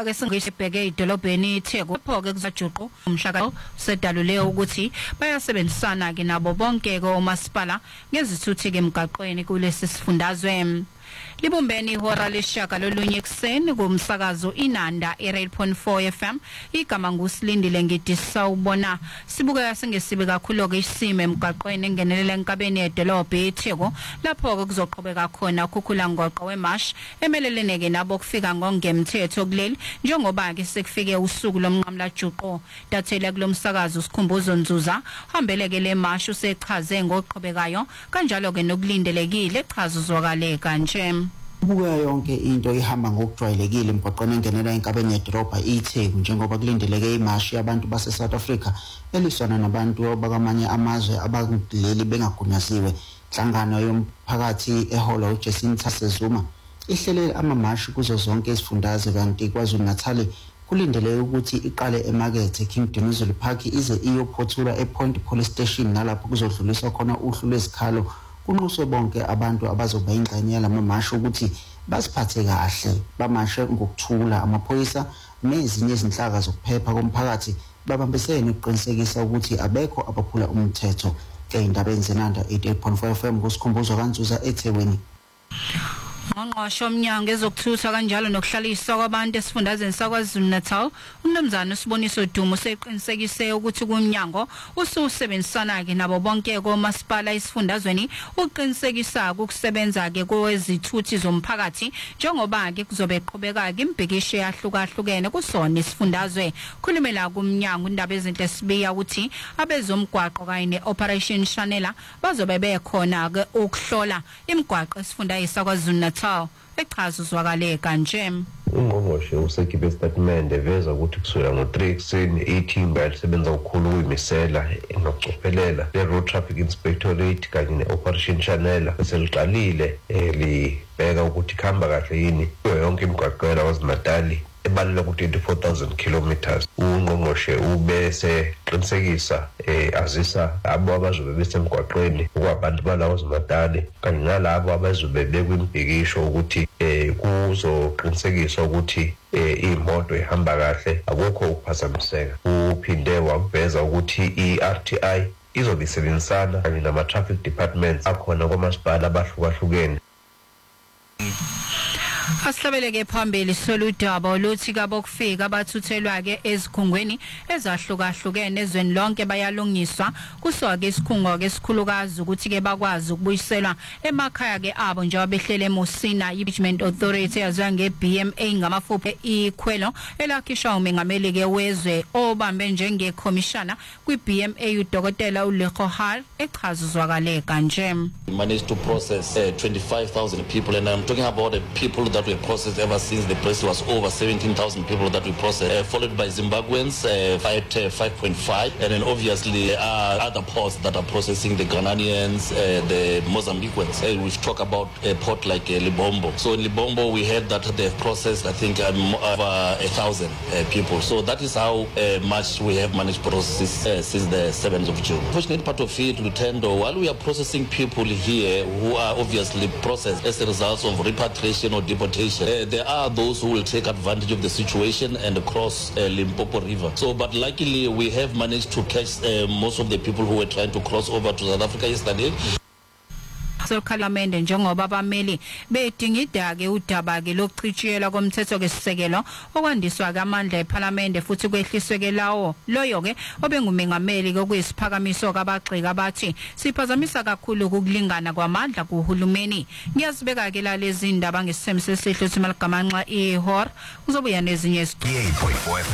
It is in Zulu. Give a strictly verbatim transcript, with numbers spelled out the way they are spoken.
ake singishibheke idolobheni iTheku lapho ke kuzajuqu umhlaka sedalule ukuthi bayasebenzisana ke nabo bonke komasipala ngezithuthi ke emgaqweni kulesi sifundazwe. Libumbeni ihora leshaka lolunye ekseni kumsakazo Inanda eight eight point four F M igama ngusilindile ngithi sawubona sibuka singesibe kakhulu ke isimo emgaqweni engenelela enkabeni edolobha eTheku lapho ke kuzoqhubeka khona ukukhukhula ngoqo wemarsh emelelene ke nabo kufika ngongemthetho kuleli njengoba ke sekufike usuku lomnqamla juqo dathele kulomsakazo sikhumbuzo nzuza hambeleke le marsh usechaze ngoqhubekayo kanjalo ke nokulindelekile echazo zwakale kanje. Buka yonke into ihamba ngokujwayelekile emgwaqweni engenela enkabeni yedolobha iTheku njengoba kulindeleke imarsh yabantu base South Africa eliswana nabantu abakamanye amazwe abakuleli bengagunyaziwe. Inhlangano yomphakathi ehola uJacinta Sezuma ihlelele amamarsh kuzo zonke izifundazwe kanti KwaZulu Natal kulindeleke ukuthi iqale emakethe King Dinuzulu Park ize iyophothula ePoint Police Station nalapho kuzodluliswa khona uhlu lwezikhalo kunxuswe bonke abantu abazoba ingxenye yalamamarsh ukuthi basiphathe kahle bamashe ngokuthula amaphoyisa nezinye izinhlaka zokuphepha komphakathi babambisene ukuqinisekisa ukuthi abekho abaphula umthetho. Indaba enzenanda eight eight point four F M kusikhumbuzo kanzuza eThekwini. Ngqongqoshe omnyango ezokuthutha kanjalo nokuhlalisa kwabantu esifundazweni saKwaZulu Natal uMnumzana Siboniso Dumo seqinisekise ukuthi kumnyango ususebenzisana ke nabo bonke komasipala esifundazweni uqinisekisa ukusebenza ke kwezithuthi zomphakathi njengoba ke kuzobe qhubeka ke imbhikisho yahlukahlukene kusona isifundazwe. Khulumela kumnyango indaba ezinhle sibiya ukuthi abezomgwaqo kanye neoperation Chanela bazobe bekhona ke ukuhlola imigwaqo esifundazweni saKwaZulu Natal echazo zwakale kanje. Ungqongqoshe usekhiphe statement eveza ukuthi kusukela ngo three ekseni eighteen bayalisebenza ukukhulu ukuyimisela nokucophelela le road traffic inspectorate kanye neoperation Chanela eseliqalile libheka ukuthi khamba kahle yini kuyo yonke imigwaqo yaKwaZulu Natal ebalula ku twenty-four thousand kilometers. Ungqongqoshe ubese qinisekisa azisa abo abazobe besemgwaqweni okwabantu balaKwaZulu Natal kanye nalabo abazobe bekwimbhikisho ukuthi kuzoqinisekiswa ukuthi imoto ihamba kahle akukho ukuphazamiseka. Uphinde waveza ukuthi iR T I izobe isebenzisana kanye nama traffic departments akhona kwamasipala abahlukahlukene. Asihlabeleke phambili soludaba oluthi kabokufika abathuthelwa ke ezikhungweni ezahlukahlukene ezweni lonke bayalungiswa kusoka ke isikhungo ke esikhulukazi ukuthi ke bakwazi ukubuyiselwa emakhaya ke abo njengoba behlele eMosina Management Authority yazange B M A ngamafuphe ikhwelo elakhishwa umengameli ke wezwe obambe njenge commissioner kwi B M A uDokotela uLekgohar echazuzwakale kanje. We managed to process uh, twenty-five thousand people, and I'm talking about the people that we processed ever since the press was over seventeen thousand people that we processed, uh, followed by Zimbabweans, uh, five point five, and then obviously uh, other ports that are processing the Ghanaians, uh, the Mozambicans. Uh, we talk about a port like uh, Libombo. So in Libombo, we heard that they've processed, I think, um, over a thousand uh, people. So that is how uh, much we have managed to process uh, since the seventh of June. Fortunate part of it, Lutendo, while we are processing people here who are obviously processed as a result of repatriation or deportation, uh, there are those who will take advantage of the situation and cross uh, Limpopo River. So, but luckily, we have managed to catch uh, most of the people who were trying to cross over to South Africa yesterday. So Kalamende njengoba abameli bedingida ke udaba ke lokuchitshiyelwa komthetho ke sisekelo okwandiswa kamandla eParliament futhi kwehliswe ke lawo loyo ke obengumengameli kokuyisiphakamiso kabagxeka abathi siphazamisa kakhulu ukulingana kwamandla kuhulumeni. Ngiyazibeka ke la lezi indaba ngesithembiso esihle uthi malagamanxa ihor uzobuya nezinye